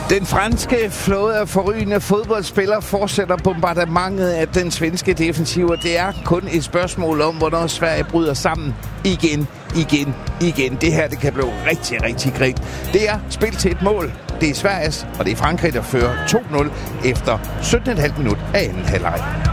Den franske flåde af forrygende fodboldspillere fortsætter bombardementet af den svenske defensiv, og det er kun et spørgsmål om, hvornår Sverige bryder sammen igen. Det her, det kan blive rigtig, rigtig grigt. Det er spil til et mål. Det er Sveriges, og det er Frankrig, der fører 2-0 efter 17,5 minut af anden halvleg.